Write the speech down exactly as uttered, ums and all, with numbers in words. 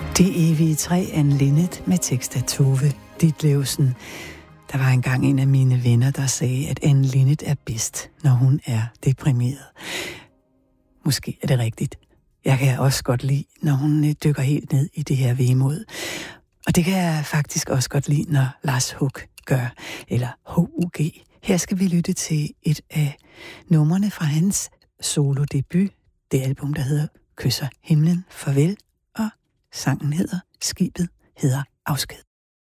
Det evige træ, Anne Linnet med tekst af Tove Ditlevsen. Der var engang en af mine venner, der sagde, at Anne Linnet er bedst, når hun er deprimeret. Måske er det rigtigt. Jeg kan også godt lide, når hun dykker helt ned i det her vemod. Og det kan jeg faktisk også godt lide, når Lars Hug gør, eller H U G. Her skal vi lytte til et af numrene fra hans solodebut, det album, der hedder Kysser himlen farvel, og sangen hedder Skibet hedder Afsked.